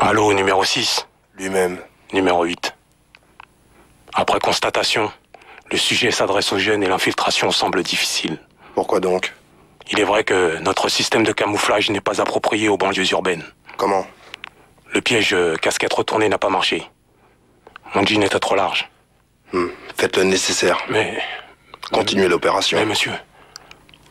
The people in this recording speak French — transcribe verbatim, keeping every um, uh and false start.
Allô, numéro six. Lui-même. Numéro huit. Après constatation, le sujet s'adresse aux jeunes et l'infiltration semble difficile. Pourquoi donc? Il est vrai que notre système de camouflage n'est pas approprié aux banlieues urbaines. Comment? Le piège euh, casquette retournée n'a pas marché. Mon jean était trop large. Hmm. Faites le nécessaire. Mais... Continuez l'opération. Mais monsieur...